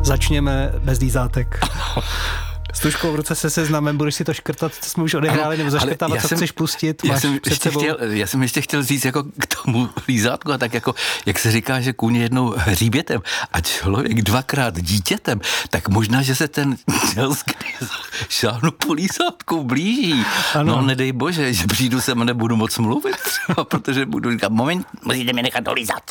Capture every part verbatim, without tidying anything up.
Začněme bez lízátek. S tužkou v ruce se seznamem, budeš si to škrtat, co jsme už odehráli, nebo zaškrtávat, co jsem, chceš pustit, já máš jsem před sebou. Chtěl, já jsem ještě chtěl říct jako k tomu lízátku a tak jako, jak se říká, že kůň jednou hříbětem a člověk dvakrát dítětem, tak možná, že se ten čas, kdy šáhnu po lízátku blíží. Ano. No nedej bože, že přijdu sem a nebudu moc mluvit třeba, protože budu říkat, moment, musíte mě nechat dolízat.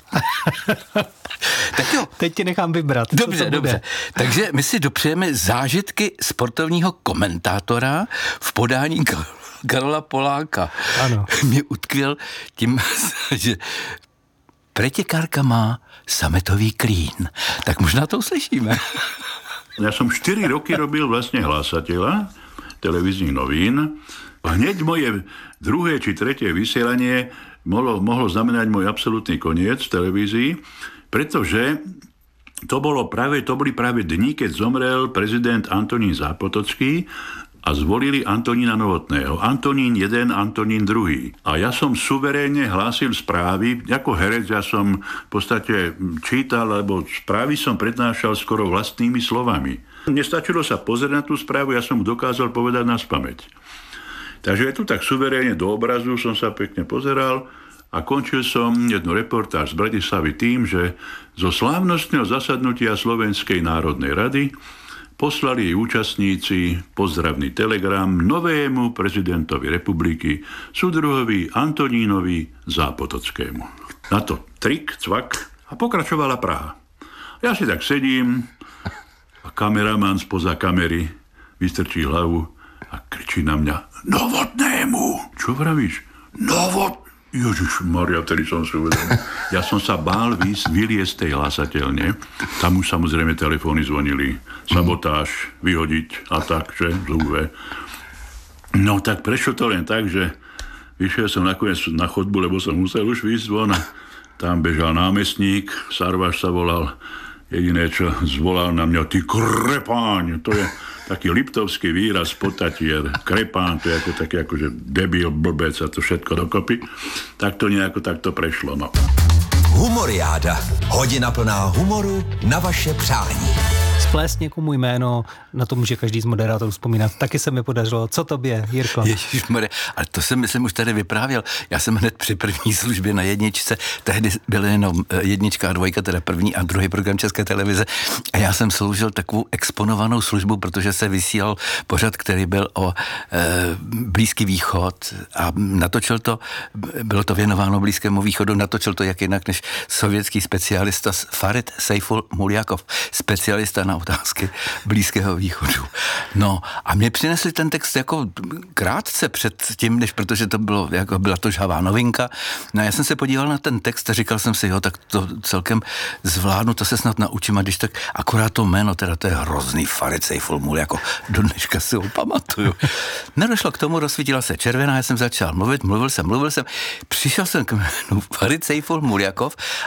Tak jo. Teď ti nechám vybrat. Dobře, dobře. Takže my si dopřejeme zážitky sportovního komentátora v podání Karola Poláka. Ano. Mě utkvěl tím, že pretekárka má sametový klín. Tak možná to uslyšíme. Ja som štyri roky robil vlastne hlásateľa televíznych novín. Hneď moje druhé či tretie vysielanie mohlo, mohlo znamenať môj absolútny koniec v televízii, pretože to, bolo práve, to boli práve dni, keď zomrel prezident Antonín Zápotocký a zvolili Antonína Novotného. Antonín jeden, Antonín druhý. A ja som suverénne hlásil správy. Ako herec ja som v podstate čítal, lebo správy som prednášal skoro vlastnými slovami. Nestačilo sa pozrieť na tú správu, ja som dokázal povedať naspamäť. Takže tu tak suverénne do obrazu som sa pekne pozeral a končil som jednu reportáž z Bratislavy tým, že zo slávnostného zasadnutia Slovenskej národnej rady poslali jej účastníci pozdravný telegram novému prezidentovi republiky, súdruhovi Antonínovi Zápotockému. Na to trik, cvak a pokračovala Praha. Ja si tak sedím a kameraman spoza kamery vystrčí hlavu a kričí na mňa: Novotnému! Čo vravíš? Novot... Ježišmaria, vtedy som si uvedomil. Ja som sa bál vys, vyliesť z tej hlasateľne. Tam už samozrejme telefóny zvonili. Sabotáž, vyhodiť a tak, že zúve. No tak prešlo to len tak, že vyšiel som nakoniec na chodbu, lebo som musel už výjsť von. Tam bežal námestník, Sarvaš sa volal. Jediné, čo zvolal na mňa: ty krepáň, to je taký liptovský výraz potatier. Krepán, to je ako taký akože debil, blbec a to všetko dokopy. Tak to nejako takto prešlo, no. Humoriáda. Hodina plná humoru na vaše přání. Splést někomu jméno, na to může každý z moderátorů vzpomínat. Taky se mi podařilo. Co tobě, Jirko? Ježišmarja, ale to jsem, myslím, už tady vyprávěl. Já jsem hned při první službě na jedničce, tehdy byly jenom jednička a dvojka, teda první a druhý program České televize. A já jsem sloužil takovou exponovanou službu, protože se vysílal pořad, který byl o e, Blízký východ a natočil to, bylo to věnováno Blízkému východu, natočil to jak jinak než sovětský specialista Farid Sejful Muljakov, specialista na otázky Blízkého východu. No a mě přinesli ten text jako krátce před tím, než protože to bylo, jako byla to žhavá novinka. No a já jsem se podíval na ten text a říkal jsem si, jo, tak to celkem zvládnu, to se snad naučím a když tak akorát to jméno, teda to je hrozný Farid Sejful Muljakov, do dneška si ho pamatuju. Nedošlo k tomu, rozsvítila se červená, já jsem začal mluvit, mluvil jsem, mluvil jsem, přišel jsem k jménu Farid Sejful Muljakov